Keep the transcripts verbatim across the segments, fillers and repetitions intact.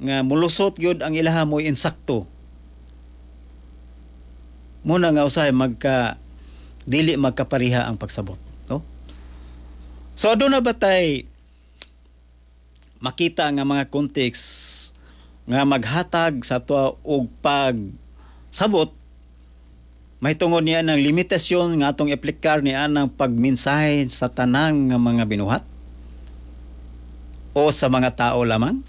nga mulusot gyud ang ilaha mo insakto. Muna nga usahay magka dili magkapariha ang pagsabot, no? So aduna ba tay makita nga mga context nga maghatag sa tuwa og pagsabot, may tungod niya ng limitasyon nga atong iplikar niya ng pagmensahe sa tanang nga mga binuhat o sa mga tao lamang.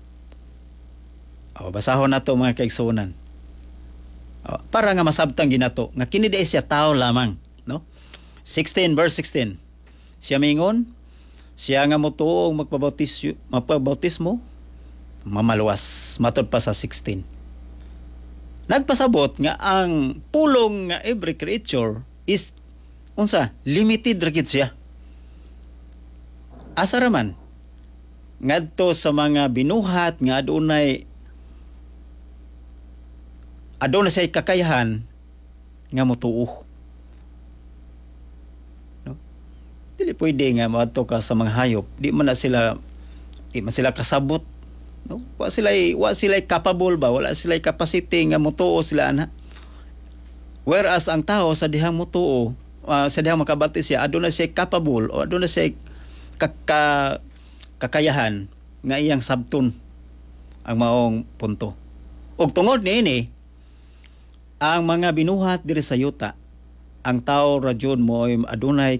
O, basahon nato mga kaigsunan. O, para nga masabtang ginato nga kini di siya tao lamang, no? sixteen verse sixteen. Siya mingon, siya nga motuo magpabautismo, magpabautismo mamaluwas. Matod pa sa sixteen. Nagpasabot nga ang pulong nga every creature is unsa limited ra gid siya. Asa raman ngadto sa mga binuhat nga adunay aduna say kakayahan nga motuo. No? Dili pwede nga moadto ka sa mga hayop, di man na sila di man sila kasabot, no? Wa sila wa sila capable ba, wala sila capacity nga motuo sila ana. Whereas ang tao sa dihang motuo, uh, sa dihang makabati siya, aduna siya capable o aduna siya kaka, kakayahan nga iyang sabton ang maong punto. Ug tungod niini ang mga binuhat diri sa yuta, ang tao radyon mo ay adunay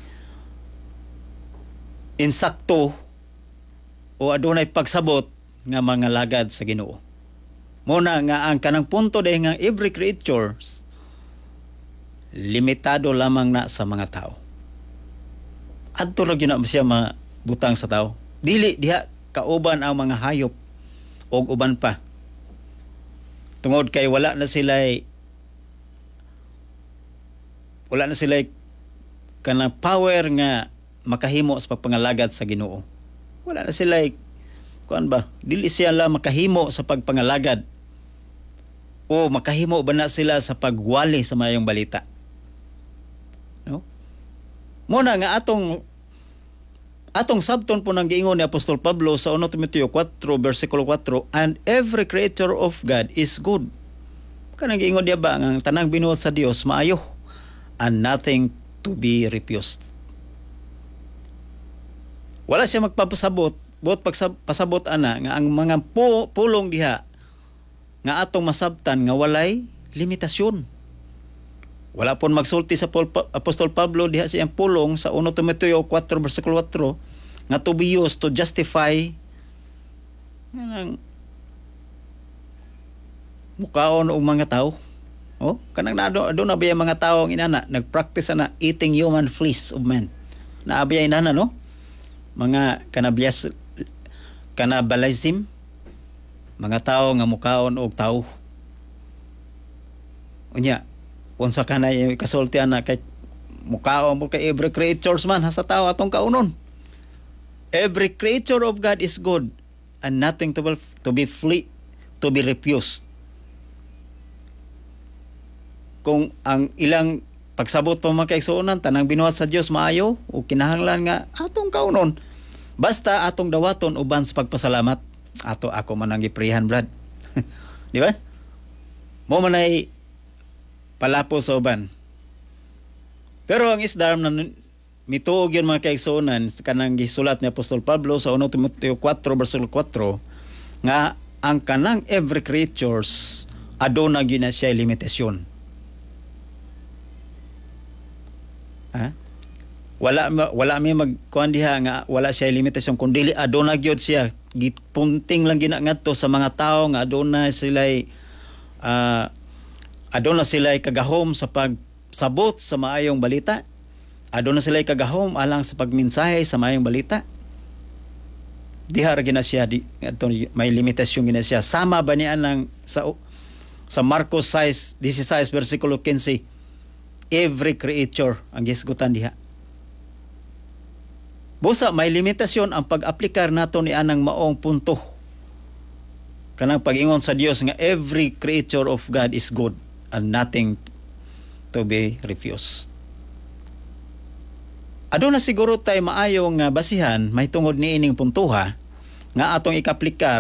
insakto o adunay pagsabot nga mga lagad sa Ginoo. Muna nga ang kanang punto dahil nga every creature limitado lamang na sa mga tao. Adto ra gyud na siya mabutang sa tao. Dili diha kauban ang mga hayop o uban pa. Tungod kay wala na sila wala na sila kanang power nga makahimo sa pagpangalagad sa Ginoo. Wala na sila kuan ba, dili siya la makahimo sa pagpangalagad o makahimo ba na sila sa pagwali sa mayong balita. No? Muna nga atong atong sabton po nang giingon ni Apostol Pablo sa First Timothy four versikulo four, and every creature of God is good. Kanang giingon diya ba ang tanang binuhat sa Dios maayo and nothing to be refused. Wala siya magpapasabot, buot pagpasabot ana nga ang mga pu- pulong diha nga atong masabtan nga walay limitasyon. Wala pon magsulti sa Paul, Apostol Pablo diha sa iyang pulong sa First Timothy four versikulo four nga to be used to justify ng mukaon og mga tao. Oh, kanang nado aduna ba yung mga tao ang inana nagpractice na eating human flesh of men. Naabay inana no? Mga kanabias kanabalism, mga tao nga mukaon og tao. Unya, unsa ka na kasulti ana kay mukaon mo kay every creatures man sa tao atong kaunon. Every creature of God is good and nothing to be, to be flee, to be refused. Kung ang ilang pagsabot pa mga kaigsuonan tanang binuhat sa Dios maayo o kinahanglan nga atong kaunon, basta atong dawaton uban sa pagpasalamat. Ato ako man ang giprihan, Brad. Di ba? Mo man ay palapo sa uban. Pero ang isdam na mituog yun mga kaigsuonan kanang gisulat ni Apostol Pablo sa First Timothy four versikulo four nga ang kanang every creatures aduna gyud na siya limitasyon. Ha? Wala wala mi magkuan diha nga wala siya limitasyon kundi aduna gyud siya gipunting lang gina ngadto sa mga tao nga aduna sila uh, aduna sila kagahom sa pagsabot sa maayong balita, aduna sila kagahom alang sa pagmensahe sa maayong balita. Diha ra gina siya di adto may limitasyon gina siya. Sama ba niya nang sa sa Marcos six sixteen versikulo fifteen, every creature ang gisgutan diha. Busa may limitasyon ang pag-aplikar nato ni anang maong punto. Kanang pag-ingon sa Dios nga every creature of God is good and nothing to be refused. Aduna siguro tay maayo nga basihan may tungod ni ining puntuha nga atong ikaplikar